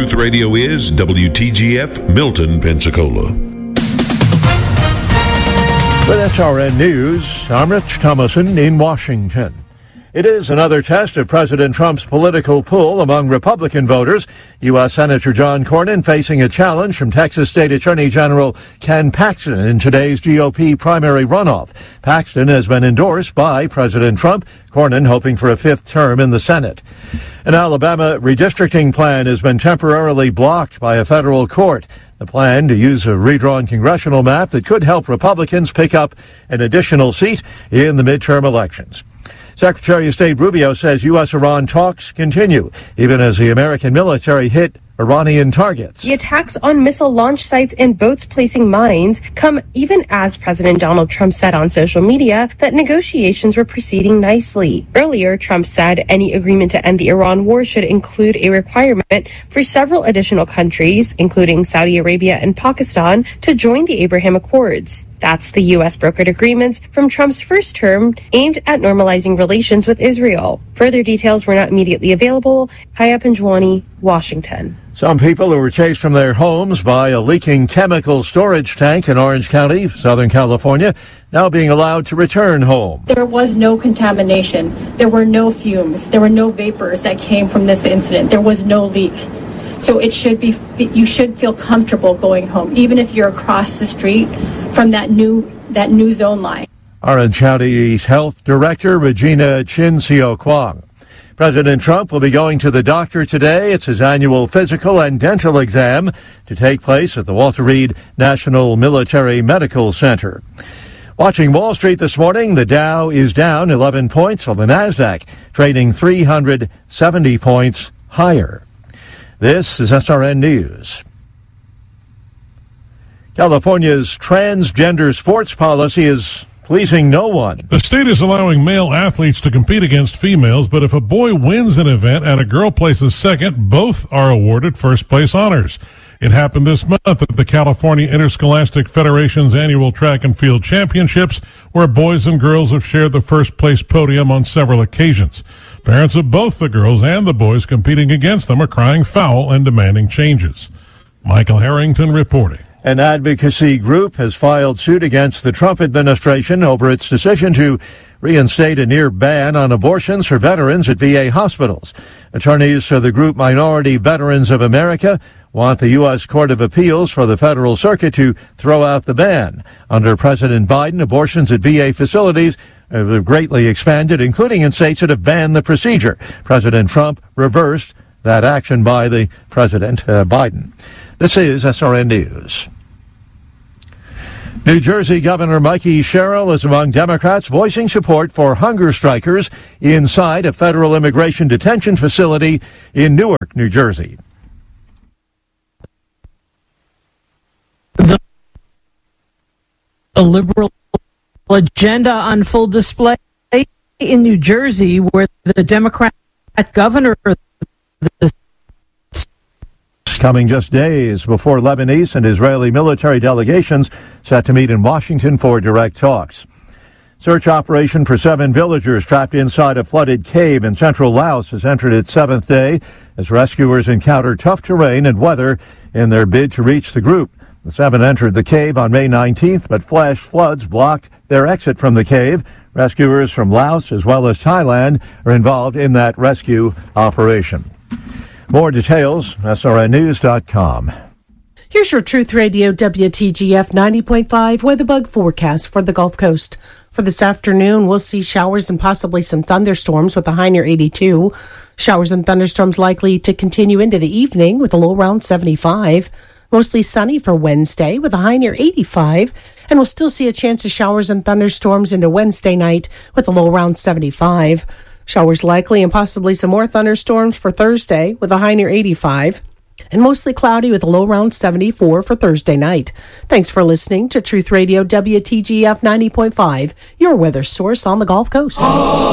Truth Radio is WTGF Milton, Pensacola. With SRN News, I'm Rich Thomason in Washington. It is another test of President Trump's political pull among Republican voters. U.S. Senator John Cornyn facing a challenge from Texas State Attorney General Ken Paxton in today's GOP primary runoff. Paxton has been endorsed by President Trump, Cornyn hoping for a fifth term in the Senate. An Alabama redistricting plan has been temporarily blocked by a federal court. The plan to use a redrawn congressional map that could help Republicans pick up an additional seat in the midterm elections. Secretary of State Rubio says U.S.-Iran talks continue, even as the American military hit Iranian targets. The attacks on missile launch sites and boats placing mines come even as President Donald Trump said on social media that negotiations were proceeding nicely. Earlier, Trump said any agreement to end the Iran war should include a requirement for several additional countries, including Saudi Arabia and Pakistan, to join the Abraham Accords. That's the U.S. brokered agreements from Trump's first term aimed at normalizing relations with Israel. Further details were not immediately available. Haya Panjwani, Washington. Some people who were chased from their homes by a leaking chemical storage tank in Orange County, Southern California, now being allowed to return home. There was no contamination. There were no fumes. There were no vapors that came from this incident. There was no leak. So you should feel comfortable going home, even if you're across the street from that new zone line. Orange County's Health Director, Regina Chin-Seo Kwong. President Trump will be going to the doctor today. It's his annual physical and dental exam to take place at the Walter Reed National Military Medical Center. Watching Wall Street this morning, the Dow is down 11 points, while the NASDAQ trading 370 points higher. This is SRN News. California's transgender sports policy is pleasing no one. The state is allowing male athletes to compete against females, but if a boy wins an event and a girl places second, both are awarded first place honors. It happened this month at the California Interscholastic Federation's annual track and field championships, where boys and girls have shared the first place podium on several occasions. Parents of both the girls and the boys competing against them are crying foul and demanding changes. Michael Harrington reporting. An advocacy group has filed suit against the Trump administration over its decision to reinstate a near ban on abortions for veterans at VA hospitals. Attorneys for the group Minority Veterans of America want the U.S. Court of Appeals for the Federal Circuit to throw out the ban. Under President Biden, abortions at VA facilities have greatly expanded, including in states that have banned the procedure. President Trump reversed that action by the President Biden. This is SRN News. New Jersey Governor Mikey Sherrill is among Democrats voicing support for hunger strikers inside a federal immigration detention facility in Newark, New Jersey. The liberal agenda on full display in New Jersey, where the Democrat governor coming just days before Lebanese and Israeli military delegations set to meet in Washington for direct talks. Search operation for 7 villagers trapped inside a flooded cave in central Laos has entered its 7th day as rescuers encounter tough terrain and weather in their bid to reach the group. The 7 entered the cave on May 19th, but flash floods blocked their exit from the cave. Rescuers from Laos as well as Thailand are involved in that rescue operation. More details, srnnews.com. Here's your Truth Radio WTGF 90.5 WeatherBug forecast for the Gulf Coast. For this afternoon, we'll see showers and possibly some thunderstorms with a high near 82. Showers and thunderstorms likely to continue into the evening with a low around 75. Mostly sunny for Wednesday with a high near 85. And we'll still see a chance of showers and thunderstorms into Wednesday night with a low around 75. Showers likely and possibly some more thunderstorms for Thursday with a high near 85. And mostly cloudy with a low around 74 for Thursday night. Thanks for listening to Truth Radio WTGF 90.5, your weather source on the Gulf Coast.